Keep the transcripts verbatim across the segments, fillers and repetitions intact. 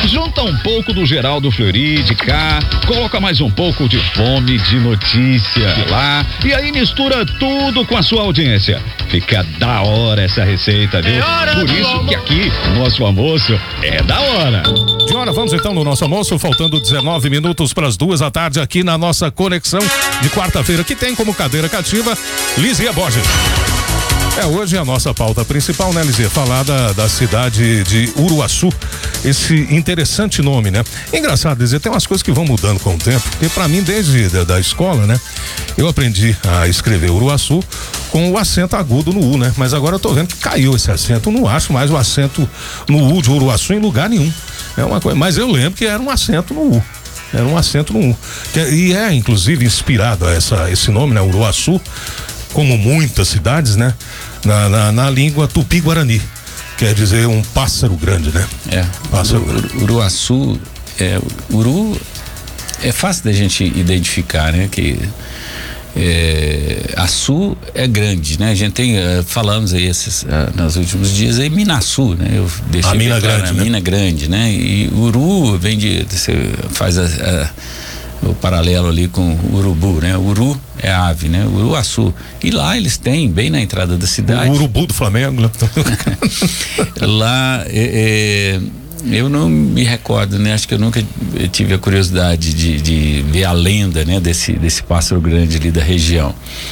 Junta um pouco do Geraldo Fleury de cá, coloca mais um pouco de Fome de Notícia de lá, e aí mistura tudo com a sua audiência. Fica da hora essa receita, viu? Por isso que aqui, nosso almoço é da hora. Senhora, vamos então no nosso almoço, faltando dezenove minutos para as duas da tarde, aqui na nossa conexão de quarta-feira, que tem como cadeira cativa Lizia Borges. É, hoje é a nossa pauta principal, né, Lizia? Falar da, da cidade de Uruaçu, esse interessante nome, né? Engraçado, Lizia, tem umas coisas que vão mudando com o tempo, porque pra mim, desde da, da escola, né, eu aprendi a escrever Uruaçu com o acento agudo no U, né? Mas agora eu tô vendo que caiu esse acento, não acho mais o acento no U de Uruaçu em lugar nenhum. É uma coisa, mas eu lembro que era um acento no U. Era um acento no U. Que, e é, inclusive, inspirado a essa, esse nome, né? Uruaçu, como muitas cidades, né? Na, na, na língua tupi-guarani, quer dizer um pássaro grande, né? É. Pássaro Uru, grande. Uruaçu, é, Uru é fácil da gente identificar, né? Que é, Açu é grande, né? A gente tem, uh, falamos aí esses, uh, nos últimos dias aí, Minaçu, né? Eu deixei a mina claro, grande, a né? mina grande, né? E Uru vem de, você faz a, a o paralelo ali com o urubu, né? Uru é ave, né? Uruaçu. E lá eles têm, bem na entrada da cidade. O urubu do Flamengo, né? Lá, é, é, eu não me recordo, né? Acho que eu nunca tive a curiosidade de, de ver a lenda, né? Desse, desse pássaro grande ali da região.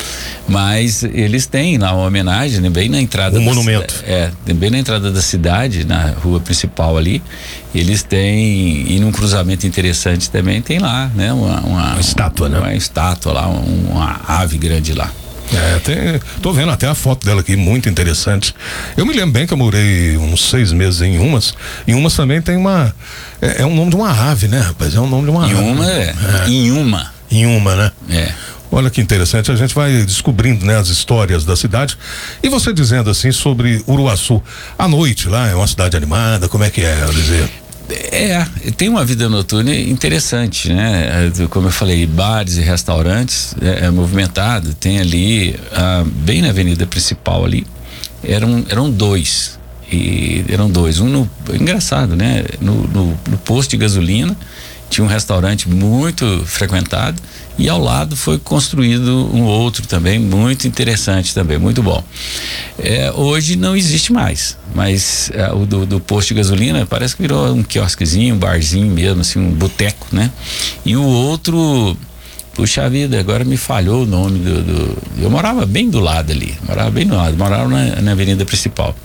Mas eles têm lá uma homenagem, né? Bem na entrada. Um monumento. É, bem na entrada da cidade, na rua principal ali. Eles têm, e num cruzamento interessante também, tem lá, né? Uma, uma, uma estátua, uma, né? Uma estátua lá, uma, uma ave grande lá. É, tem, tô vendo até a foto dela aqui, muito interessante. Eu me lembro bem que eu morei uns seis meses em Umas. Em Umas também tem uma. É, é um nome de uma ave, né, rapaz? É um nome de uma ave. Inhuma é. é. Inhuma. Inhuma, né? É. Olha que interessante, a gente vai descobrindo, né, as histórias da cidade. E você dizendo assim sobre Uruaçu, à noite lá é uma cidade animada, como é que é, Lizia? É, tem uma vida noturna interessante, né? Como eu falei, bares e restaurantes, é, é movimentado. Tem ali, ah, bem na avenida principal ali, eram, eram dois. E eram dois. Um no, engraçado, né? No, no, no posto de gasolina tinha um restaurante muito frequentado e ao lado foi construído um outro também muito interessante também, muito bom. É, hoje não existe mais, mas é, o do, do posto de gasolina parece que virou um quiosquezinho, um barzinho mesmo, assim, um boteco, né? E o outro, puxa vida, agora me falhou o nome do, do eu morava bem do lado ali, morava bem do lado, morava na, na avenida principal.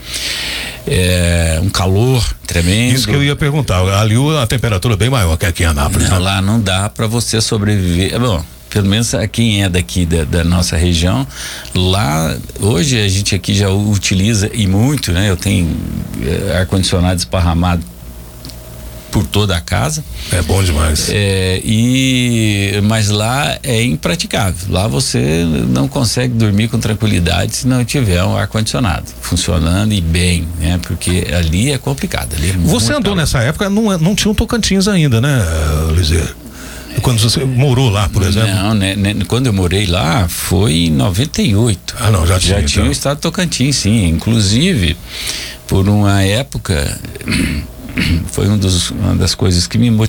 É, um calor tremendo. Isso que eu ia perguntar, ali a temperatura é bem maior que aqui em Anápolis. Não, né? lá não dá para você sobreviver. Bom, pelo menos quem é daqui da, da nossa região, lá hoje a gente aqui já utiliza e muito, né? Eu tenho é, ar-condicionado esparramado por toda a casa. É bom demais. É, e, mas lá é impraticável. Lá você não consegue dormir com tranquilidade se não tiver um ar-condicionado funcionando e bem, né? Porque ali é complicado. Ali é você andou calor. Nessa época, não, não tinha um Tocantins ainda, né, Lizia? Quando você morou lá, por exemplo? Não, né, né, quando eu morei lá foi em noventa e oito. Ah, não, já tinha. Já tinha então. o estado de Tocantins, sim. Inclusive, por uma época, foi um dos, uma das coisas que me